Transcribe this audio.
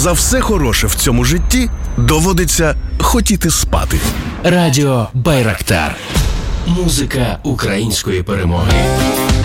За все хороше в цьому житті доводиться хотіти спати. Радіо Байрактар. Музика української перемоги.